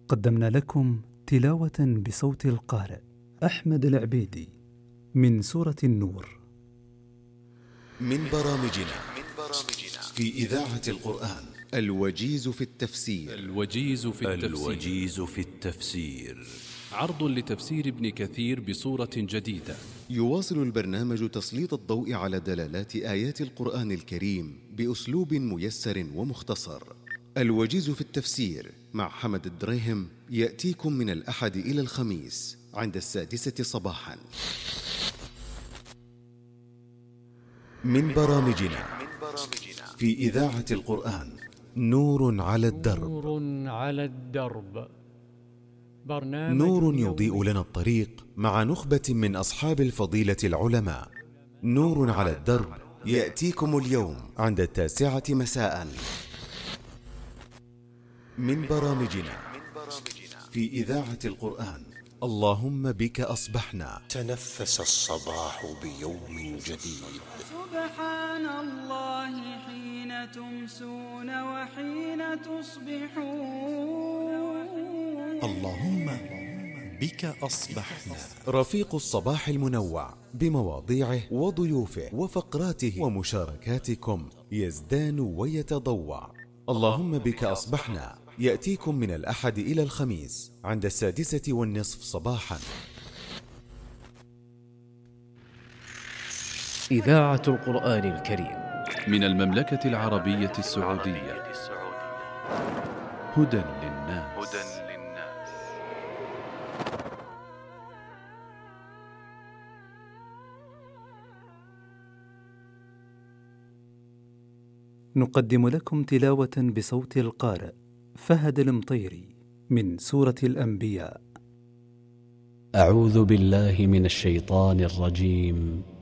قدمنا لكم تلاوة بصوت القارئ أحمد العبيدي من سورة النور. من برامجنا في إذاعة القرآن الوجيز في التفسير. عرض لتفسير ابن كثير بصورة جديدة. يواصل البرنامج تسليط الضوء على دلالات آيات القرآن الكريم بأسلوب ميسر ومختصر. الوجيز في التفسير مع حمد الدريهم يأتيكم من الأحد إلى الخميس عند 6:00 صباحا. من برامجنا في إذاعة القرآن نور على الدرب. نور يضيء لنا الطريق مع نخبة من أصحاب الفضيلة العلماء. نور على الدرب يأتيكم اليوم عند 9:00 مساء. من برامجنا في إذاعة القرآن اللهم بك أصبحنا. تنفس الصباح بيوم جديد. سبحان الله حين تمسون وحين تصبحون. اللهم بك أصبحنا. رفيق الصباح المنوع بمواضيعه وضيوفه وفقراته ومشاركاتكم يزدان ويتضوع. اللهم بك أصبحنا يأتيكم من الأحد إلى الخميس عند 6:30 صباحا. إذاعة القرآن الكريم من المملكة العربية السعودية. هدى للناس. نقدم لكم تلاوة بصوت القارئ فهد المطيري من سورة الأنبياء. أعوذ بالله من الشيطان الرجيم.